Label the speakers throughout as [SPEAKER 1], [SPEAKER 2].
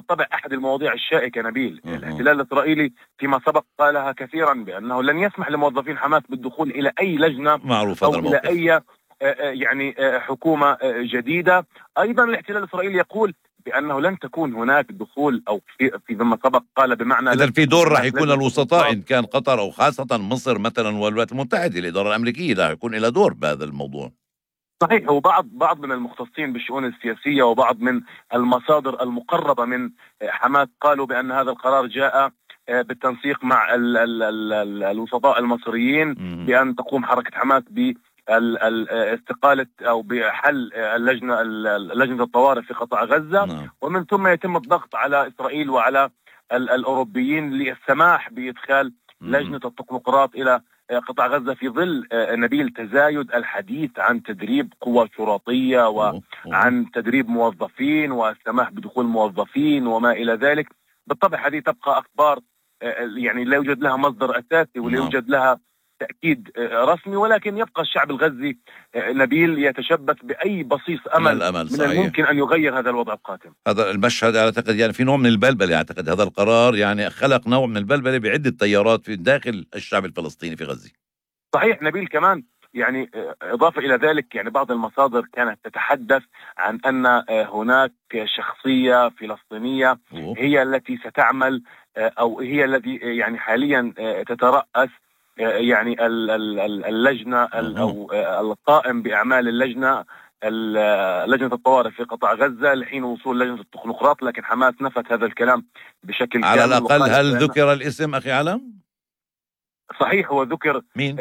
[SPEAKER 1] بالطبع أحد المواضيع الشائكة نبيل. الاحتلال الإسرائيلي فيما سبق قالها كثيرا بأنه لن يسمح لموظفين حماس بالدخول إلى أي لجنة
[SPEAKER 2] معروف
[SPEAKER 1] أو إلى أي يعني حكومة جديدة. أيضا الاحتلال الإسرائيلي يقول بأنه لن تكون هناك دخول، أو فيما سبق قال بمعنى
[SPEAKER 2] إذن في دور راح يكون الوسطاء إن كان قطر أو خاصة مصر مثلا والولايات المتحدة، الإدارة الأمريكية راح يكون لها دور بهذا الموضوع.
[SPEAKER 1] صحيح. وبعض من المختصين بالشؤون السياسية وبعض من المصادر المقربة من حماس قالوا بأن هذا القرار جاء بالتنسيق مع الوسطاء المصريين بأن تقوم حركة حماس باستقالة أو بحل لجنة الطوارئ في قطاع غزة. ومن ثم يتم الضغط على إسرائيل وعلى الأوروبيين للسماح بإدخال لجنة التكنوقراط إلى قطاع غزة في ظل نبيل تزايد الحديث عن تدريب قوى شرطية وعن تدريب موظفين والسماح بدخول موظفين وما إلى ذلك. بالطبع هذه تبقى أخبار يعني لا يوجد لها مصدر أساسي ولا يوجد لها تأكيد رسمي، ولكن يبقى الشعب الغزي نبيل يتشبث بأي بصيص أمل من الممكن أن يغير هذا الوضع القاتم.
[SPEAKER 2] هذا المشهد أعتقد يعني في نوع من البلبلة، أعتقد هذا القرار يعني خلق نوع من البلبلة بعدة تيارات في داخل الشعب الفلسطيني في غزة.
[SPEAKER 1] صحيح نبيل. كمان يعني إضافة إلى ذلك يعني بعض المصادر كانت تتحدث عن أن هناك شخصية فلسطينية هي التي ستعمل أو هي التي يعني حاليا تترأس يعني اللجنة أو القائم بأعمال لجنة الطوارئ في قطاع غزة لحين وصول لجنة التكنوقراط، لكن حماس نفت هذا الكلم بشكل
[SPEAKER 2] على الأقل. هل ذكر الاسم أخي علم؟
[SPEAKER 1] صحيح هو ذكر.
[SPEAKER 2] مين؟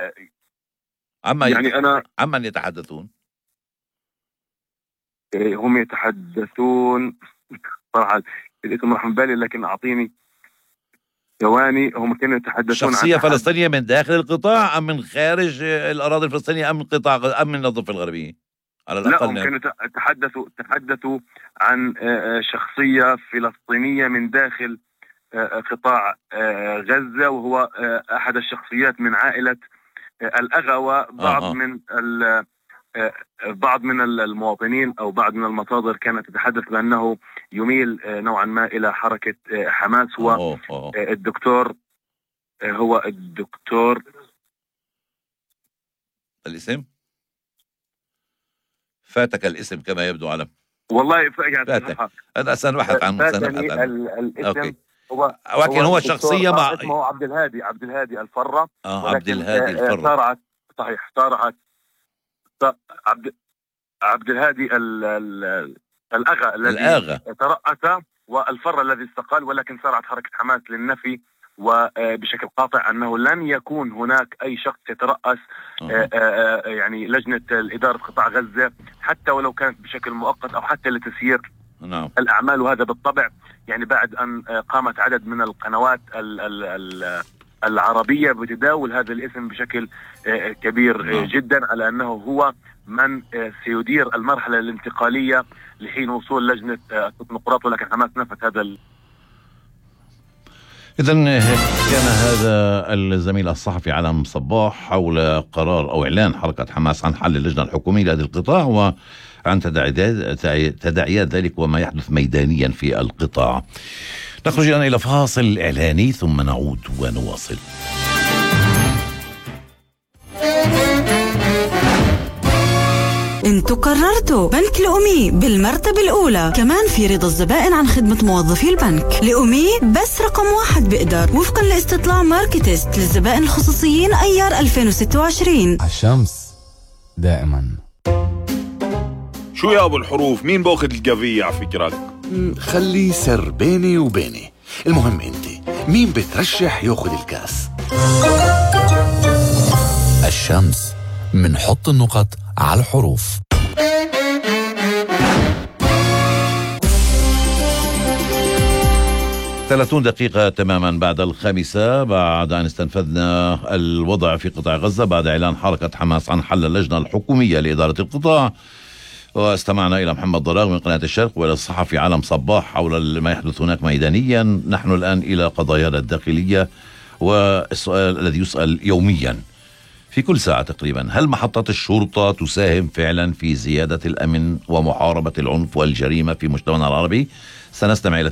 [SPEAKER 2] عمن يتحدثون؟
[SPEAKER 1] هم يتحدثون صراحة الاسم راح من بالي، لكن أعطيني ثواني. هم كانوا يتحدثون
[SPEAKER 2] شخصية فلسطينية من داخل القطاع أم من خارج الأراضي الفلسطينية أم من القطاع أم من الضفة الغربية؟ على الأقل
[SPEAKER 1] لا، هم كانوا تحدثوا عن شخصية فلسطينية من داخل قطاع غزة، وهو أحد الشخصيات من عائلة الأغا. وبعض من المواطنين أو بعض من المصادر كانت تتحدث بأنه يميل نوعا ما إلى حركة حماس. هو الدكتور
[SPEAKER 2] الاسم فاتك الاسم كما يبدو علم.
[SPEAKER 1] والله
[SPEAKER 2] فاتك. هذا سنبحث عنه.
[SPEAKER 1] الاسم
[SPEAKER 2] ولكن هو شخصية مع
[SPEAKER 1] اسمه عبد الهادي الفرة.
[SPEAKER 2] عبد الهادي الفرة.
[SPEAKER 1] صارعت عبد الهادي الأغا الذي ترأس والفرة الذي استقال، ولكن سارعت حركة حماس للنفي وبشكل قاطع أنه لن يكون هناك أي شخص يترأس يعني لجنة إدارة قطاع غزة حتى ولو كانت بشكل مؤقت أو حتى لتسيير الأعمال. وهذا بالطبع يعني بعد أن قامت عدد من القنوات العربية بتداول هذا الاسم بشكل كبير جدا على أنه هو من سيدير المرحلة الانتقالية لحين وصول لجنة التكنوقراط، ولكن حماس نفت هذا
[SPEAKER 2] إذن كان هذا الزميل الصحفي علم صباح حول قرار أو إعلان حركة حماس عن حل اللجنة الحكومية لهذا القطاع وعن تداعيات ذلك وما يحدث ميدانيا في القطاع. نخرج الآن إلى فاصل إعلاني ثم نعود ونواصل.
[SPEAKER 3] انتوا قررتوا بنك الأمي بالمرتبة الأولى، كمان في رضا الزبائن عن خدمة موظفي البنك. الأمي بس رقم 1 بقدر وفقا لاستطلاع ماركتست للزبائن الخصوصيين أيار 2026.
[SPEAKER 4] الشمس دائما.
[SPEAKER 5] شو يا أبو الحروف، مين باخذ القضية على فكرك؟
[SPEAKER 6] خلي سر بيني وبيني. المهم انت مين بترشح ياخذ الكاس؟
[SPEAKER 4] الشمس، منحط النقط على الحروف.
[SPEAKER 2] ثلاثون دقيقة تماما بعد 5 بعد أن استنفذنا الوضع في قطاع غزة بعد إعلان حركة حماس عن حل اللجنة الحكومية لإدارة القطاع. واستمعنا إلى محمد ضراغ من قناة الشرق وإلى الصحفي علم صباح حول ما يحدث هناك ميدانيا. نحن الآن إلى قضايانا الداخلية والسؤال الذي يسأل يوميا في كل ساعة تقريبا: هل محطات الشرطة تساهم فعلا في زيادة الأمن ومحاربة العنف والجريمة في مجتمعنا العربي؟ سنستمع إلى